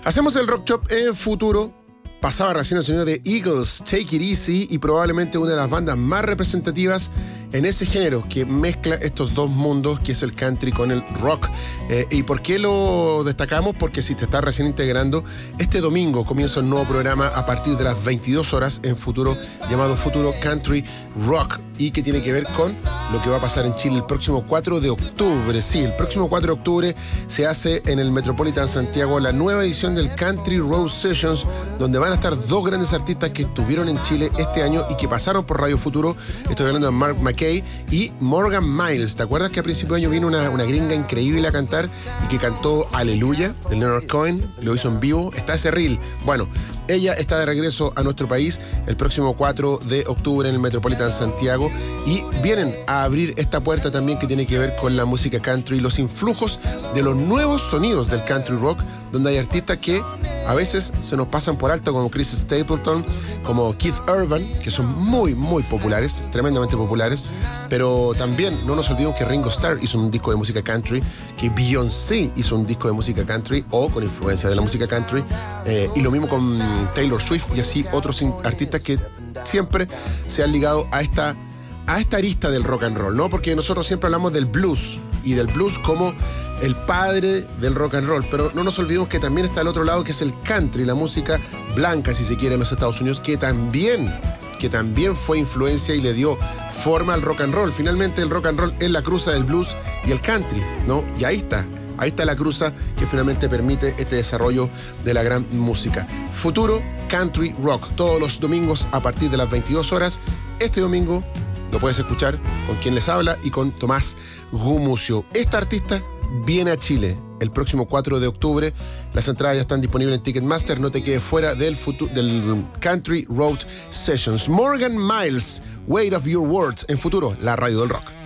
Hacemos el Rock Shop en Futuro. Pasaba recién el sonido de Eagles, Take It Easy, y probablemente una de las bandas más representativas en ese género que mezcla estos dos mundos, que es el country con el rock. ¿Y por qué lo destacamos? Porque si te estás recién integrando, este domingo comienza un nuevo programa a partir de las 22 horas en Futuro, llamado Futuro Country Rock, y que tiene que ver con lo que va a pasar en Chile el próximo 4 de octubre. Sí, el próximo 4 de octubre se hace en el Metropolitan Santiago la nueva edición del Country Road Sessions, donde van a estar dos grandes artistas que estuvieron en Chile este año y que pasaron por Radio Futuro. Estoy hablando de Mark McKay y Morgan Miles. ¿Te acuerdas que a principio de año vino una gringa increíble a cantar y que cantó Aleluya de Leonard Cohen? Lo hizo en vivo. Está ese reel. Bueno, ella está de regreso a nuestro país el próximo 4 de octubre en el Metropolitan Santiago, y vienen a abrir esta puerta también que tiene que ver con la música country y los influjos de los nuevos sonidos del country rock, donde hay artistas que a veces se nos pasan por alto, como Chris Stapleton, como Keith Urban, que son muy, muy populares, tremendamente populares, pero también no nos olvidemos que Ringo Starr hizo un disco de música country, que Beyoncé hizo un disco de música country o con influencia de la música country, y lo mismo con Taylor Swift y así otros artistas que siempre se han ligado a esta arista del rock and roll, ¿no? Porque nosotros siempre hablamos del blues y del blues como el padre del rock and roll, pero no nos olvidemos que también está al otro lado, que es el country, la música blanca, si se quiere, en los Estados Unidos, que también fue influencia y le dio forma al rock and roll. Finalmente el rock and roll es la cruza del blues y el country, ¿no? Y ahí está la cruza que finalmente permite este desarrollo de la gran música. Futuro Country Rock, todos los domingos a partir de las 22 horas. Este domingo lo puedes escuchar con quien les habla y con Tomás Gumucio. Esta artista viene a Chile el próximo 4 de octubre. Las entradas ya están disponibles en Ticketmaster. No te quedes fuera del Country Road Sessions. Morgan Miles, Weight of Your Words, en Futuro, la radio del rock.